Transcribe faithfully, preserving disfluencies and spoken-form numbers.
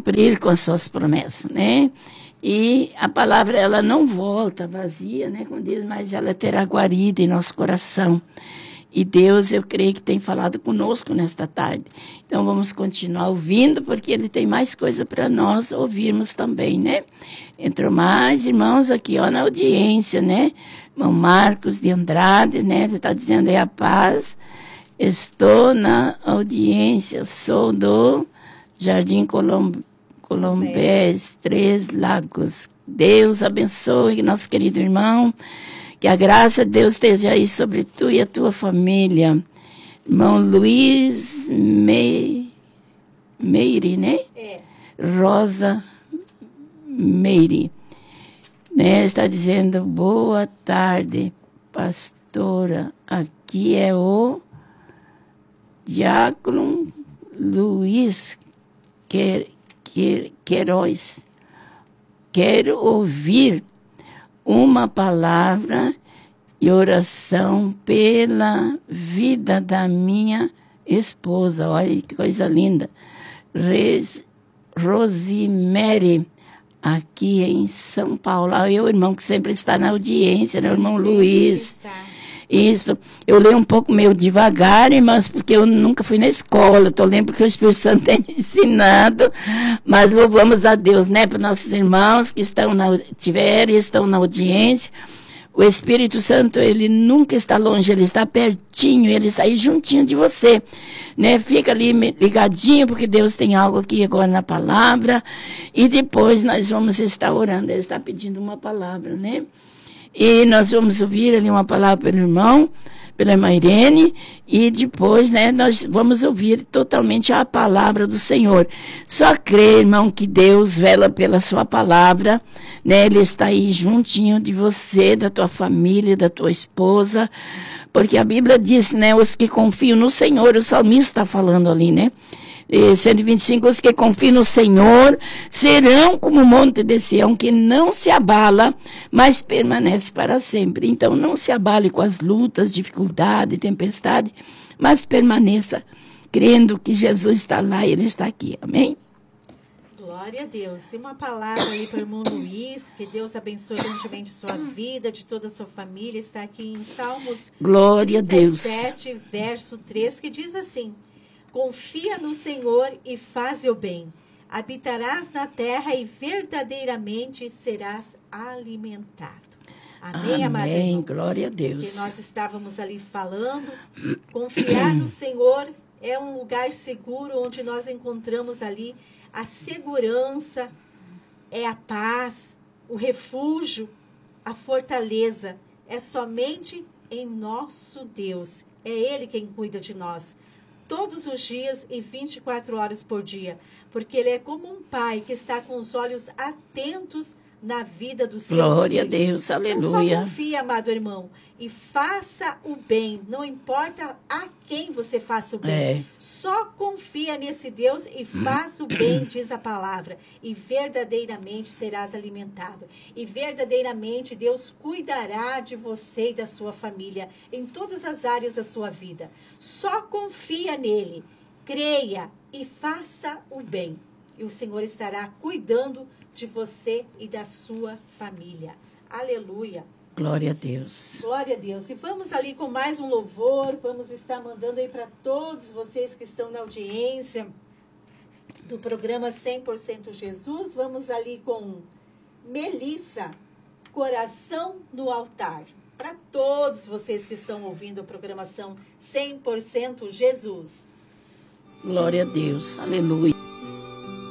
cumprir com as suas promessas, né? E a palavra, ela não volta vazia, né? Como diz, mas ela terá guarida em nosso coração. E Deus, eu creio que tem falado conosco nesta tarde. Então, vamos continuar ouvindo, porque Ele tem mais coisa para nós ouvirmos também, né? Entrou mais irmãos aqui, ó, na audiência, né? Irmão Marcos de Andrade, né? Ele está dizendo aí a paz. Estou na audiência, sou do Jardim Colombo. Colombés, Três Lagos. Deus abençoe nosso querido irmão. Que a graça de Deus esteja aí sobre tu e a tua família. Irmão Luiz Me... Meire, né? É. Rosa Meire. Né? Está dizendo, boa tarde, pastora. Aqui é o Diácono Luiz Quer... Queiroz. Quero ouvir uma palavra e oração pela vida da minha esposa. Olha que coisa linda. Res, Rosemary, aqui em São Paulo. Ah, eu, irmão, que sempre está na audiência, né? O irmão Sim, Luiz. está. Isso, eu leio um pouco meio devagar, irmãos, porque eu nunca fui na escola, estou lendo porque o Espírito Santo tem me ensinado, mas louvamos a Deus, né, para nossos irmãos que estão na, tiveram e estão na audiência. O Espírito Santo, ele nunca está longe, ele está pertinho, ele está aí juntinho de você, né, fica ali ligadinho, porque Deus tem algo aqui agora na palavra, e depois nós vamos estar orando, ele está pedindo uma palavra, né. E nós vamos ouvir ali uma palavra pelo irmão, pela irmã Irene, e depois, né, nós vamos ouvir totalmente a palavra do Senhor. Só crê, irmão, que Deus vela pela sua palavra, né, Ele está aí juntinho de você, da tua família, da tua esposa, porque a Bíblia diz, né, os que confiam no Senhor, o salmista está falando ali, né, cento e vinte e cinco, os que confiam no Senhor serão como o monte de Sião, que não se abala, mas permanece para sempre. Então, não se abale com as lutas, dificuldade, tempestade, mas permaneça crendo que Jesus está lá e Ele está aqui. Amém? Glória a Deus. E uma palavra aí para o irmão Luiz, que Deus abençoe grandemente sua vida, de toda a sua família. Está aqui em Salmos Glória a Deus. sete, verso três, que diz assim: confia no Senhor e faze o bem. Habitarás na terra e verdadeiramente serás alimentado. Amém, amado irmão? Amém, glória a Deus. Porque nós estávamos ali falando, confiar no Senhor é um lugar seguro onde nós encontramos ali a segurança, é a paz, o refúgio, a fortaleza. É somente em nosso Deus. É Ele quem cuida de nós. Todos os dias e vinte e quatro horas por dia, porque Ele é como um pai que está com os olhos atentos na vida dos seus Glória filhos. a Deus, aleluia. Então, só confia, amado irmão, e faça o bem. Não importa a quem você faça o bem. É. Só confia nesse Deus e faça o bem, diz a palavra. E verdadeiramente serás alimentado. E verdadeiramente Deus cuidará de você e da sua família em todas as áreas da sua vida. Só confia nele, creia e faça o bem. E o Senhor estará cuidando de você e da sua família. Aleluia. Glória a Deus. Glória a Deus. E vamos ali com mais um louvor. Vamos estar mandando aí para todos vocês que estão na audiência do programa cem por cento Jesus. Vamos ali com Melissa, Coração no Altar. Para todos vocês que estão ouvindo a programação cem por cento Jesus. Glória a Deus. Aleluia.